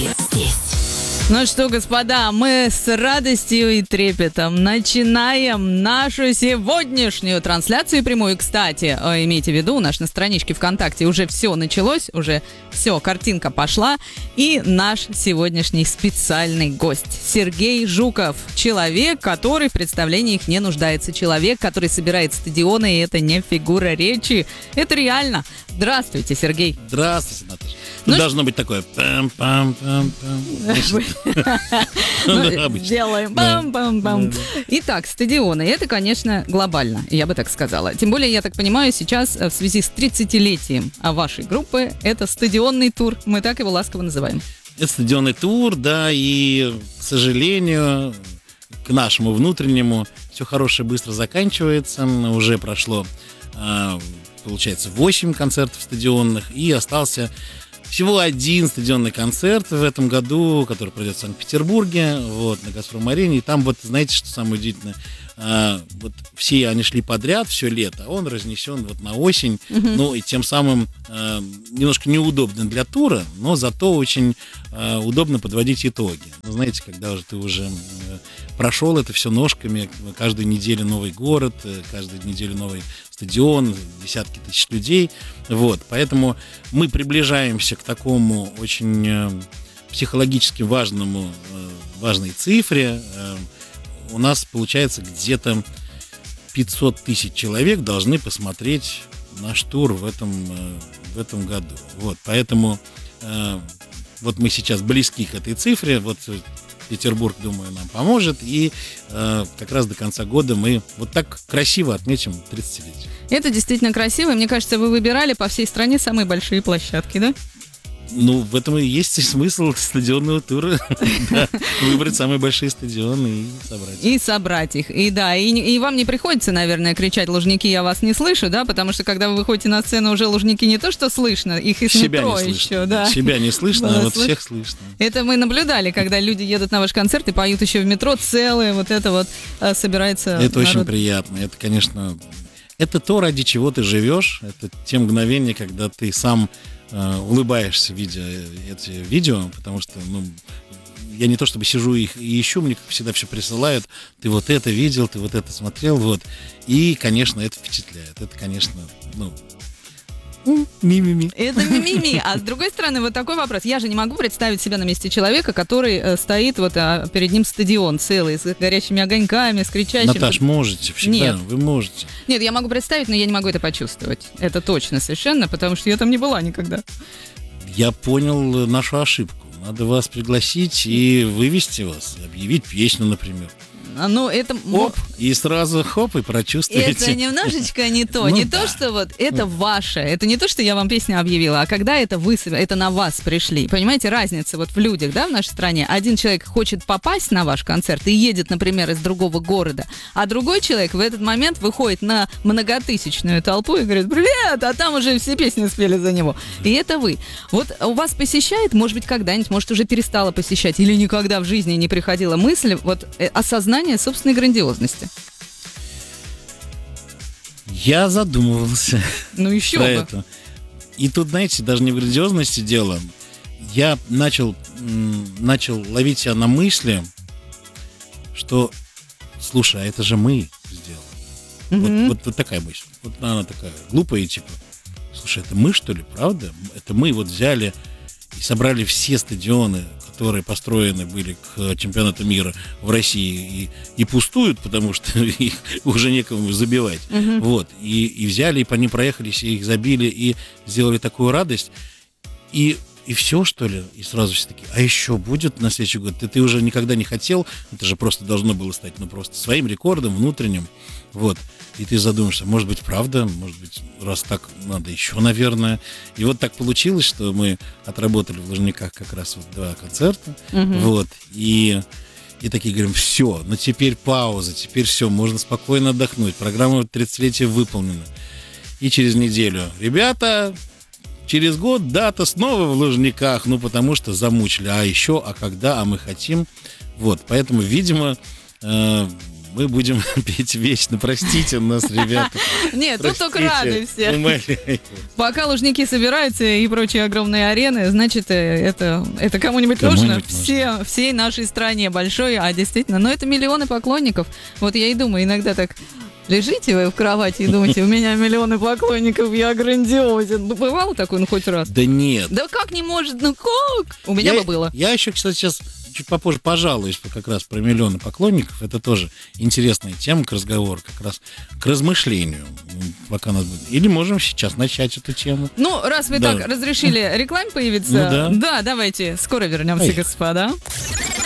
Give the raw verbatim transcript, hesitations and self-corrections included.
работает здесь. Ну что, господа, мы с радостью и трепетом начинаем нашу сегодняшнюю трансляцию прямую. Кстати, имейте в виду, у нас на страничке ВКонтакте уже все началось, уже все, картинка пошла. И наш сегодняшний специальный гость Сергей Жуков. Человек, который в представлениях не нуждается. Человек, который собирает стадионы, и это не фигура речи. Это реально. Здравствуйте, Сергей. Здравствуйте, Наташа. Ну, должно быть такое. Пам-пам-пам-пам. Делаем пам-пам-пам. Итак, стадионы. Это, конечно, глобально, я бы так сказала. Тем более, я так понимаю, сейчас в связи с тридцатилетием вашей группы это стадионный тур. Мы так его ласково называем. Это стадионный тур, да, и, к сожалению, к нашему внутреннему все хорошее быстро заканчивается. Уже прошло, получается, восемь концертов стадионных, и остался всего один стадионный концерт в этом году, который пройдет в Санкт-Петербурге, вот, на «Газпром-арене». И там, вот, знаете, что самое удивительное? А, вот все они шли подряд все лето, а он разнесен вот на осень. Uh-huh. Ну, и тем самым а, немножко неудобно для тура, но зато очень а, удобно подводить итоги. Ну, знаете, когда уже ты уже а, прошел это все ножками, каждую неделю новый город, каждую неделю новый стадион, десятки тысяч людей. Вот, поэтому мы приближаемся к такому очень а, психологически важному, а, важной цифре. А, у нас, получается, где-то пятьсот тысяч человек должны посмотреть наш тур в этом, в этом году. Вот, поэтому э, вот мы сейчас близки к этой цифре. Вот Петербург, думаю, нам поможет. И э, как раз до конца года мы вот так красиво отметим тридцатилетие. Это действительно красиво. Мне кажется, вы выбирали по всей стране самые большие площадки, да? Ну, в этом и есть смысл стадионного тура. Да, выбрать самые большие стадионы и собрать их. И собрать их. И да, и, и вам не приходится, наверное, кричать: «Лужники, я вас не слышу», да? Потому что, когда вы выходите на сцену, уже Лужники не то, что слышно, их из Себя метро не еще. Да. Себя не слышно, да, а вот слыш... всех слышно. Это мы наблюдали, когда люди едут на ваш концерт и поют еще в метро целые, вот это вот а, собирается Это народ. Очень приятно. Это, конечно, это то, ради чего ты живешь. Это те мгновения, когда ты сам улыбаешься, видя эти видео, потому что, ну, я не то чтобы сижу их и ищу, мне, как всегда, все присылают: ты вот это видел, ты вот это смотрел, вот. И, конечно, это впечатляет. Это, конечно, ну, ми-ми-ми. Это ми-ми-ми. А с другой стороны, вот такой вопрос. Я же не могу представить себя на месте человека, который э, стоит, вот а, перед ним стадион целый, с горящими огоньками, с кричащим. Наташ, можете всегда, Нет. Вы можете. Нет, я могу представить, но я не могу это почувствовать. Это точно совершенно, потому что я там не была никогда. Я понял нашу ошибку. Надо вас пригласить и вывести вас, объявить песню, например. Ну, это... Оп, и сразу хоп, и прочувствуете. Это немножечко не то. Ну, не да. то, что вот это ваше. Это не то, что я вам песню объявила, а когда это вы, это на вас пришли. Понимаете, разница вот в людях, да, в нашей стране. Один человек хочет попасть на ваш концерт и едет, например, из другого города, а другой человек в этот момент выходит на многотысячную толпу и говорит: «Привет!» А там уже все песни спели за него. И это вы. Вот у вас посещает, может быть, когда-нибудь, может, уже перестала посещать или никогда в жизни не приходила мысль, вот осознание собственной грандиозности? Я задумывался. Ну еще про бы. Это. И тут, знаете, даже не в грандиозности дело. Я начал, м- начал ловить себя на мысли, что, слушай, а это же мы сделали. Mm-hmm. Вот, вот, вот такая мысль. Вот она такая глупая, типа, слушай, это мы, что ли, правда? Это мы вот взяли и собрали все стадионы, которые построены были к чемпионату мира в России, и, и пустуют, потому что их уже некому забивать. Uh-huh. Вот. И, и взяли, и по ним проехались, и их забили, и сделали такую радость. И, и все, что ли? И сразу все такие: а еще будет на следующий год? Ты, ты уже никогда не хотел, это же просто должно было стать, ну, просто своим рекордом внутренним. Вот. И ты задумаешься, может быть, правда, может быть, раз так, надо еще, наверное. И вот так получилось, что мы отработали в Лужниках как раз вот два концерта. Uh-huh. Вот. И, и такие говорим: все, ну теперь пауза, теперь все, можно спокойно отдохнуть. Программа тридцатилетия выполнена. И через неделю: ребята, через год дата снова в Лужниках, ну потому что замучили. А еще, а когда, а мы хотим. Вот, поэтому, видимо, э, мы будем петь вечно. Простите нас, ребята. Нет, тут только рады все. Умоляю. Пока Лужники собираются и прочие огромные арены, значит, э, это, это кому-нибудь нужно? Кому-нибудь Все, всей нашей стране большой, а действительно, но это миллионы поклонников. Вот я и думаю, иногда так лежите вы в кровати и думаете, у меня миллионы поклонников, я грандиозен. Ну, бывало такое, ну, хоть раз? Да нет. Да как не может, ну как? У меня я, бы было. Я еще, кстати, сейчас чуть попозже пожалуюсь как раз про миллионы поклонников. Это тоже интересная тема к разговору, как раз к размышлению. Пока нас... Или можем сейчас начать эту тему. Ну, раз вы да. так разрешили рекламе появиться, ну, да. да, давайте, скоро вернемся, Ой. господа.